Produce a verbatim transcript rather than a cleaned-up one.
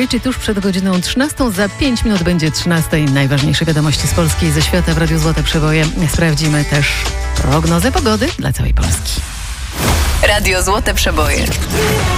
ćwiczyć tuż przed godziną trzynastą. Za pięć minut będzie trzynasta i najważniejsze wiadomości z Polski i ze świata w Radiu Złote Przeboje. Sprawdzimy też prognozę pogody dla całej Polski. Radio Złote Przeboje.